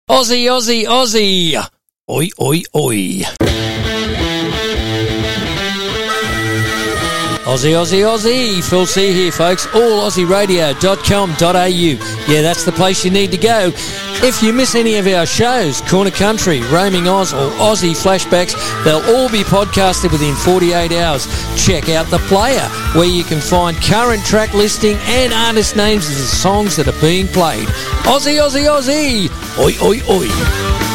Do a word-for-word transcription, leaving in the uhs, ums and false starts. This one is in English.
Aussie, Aussie, Aussie. Oi, oi, oi. Aussie, Aussie, Aussie. Phil C here, folks. all aussie radio dot com dot a u. Yeah, that's the place you need to go. If you miss any of our shows, Corner Country, Roaming Oz, or Aussie Flashbacks, they'll all be podcasted within forty-eight hours. Check out The Player, where you can find current track listing and artist names of the songs that are being played. Aussie, Aussie, Aussie. Oi, oi, oi.